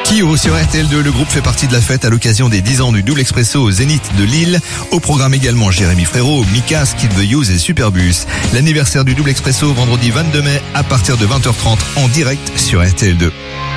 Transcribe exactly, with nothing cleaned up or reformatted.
Kyo sur R T L deux, le groupe fait partie de la fête à l'occasion des dix ans du Double Expresso au Zénith de Lille. Au programme également Jérémy Frérot, Mika, Skid the Use et Superbus. L'anniversaire du Double Expresso vendredi vingt-deux mai à partir de vingt heures trente en direct sur R T L deux.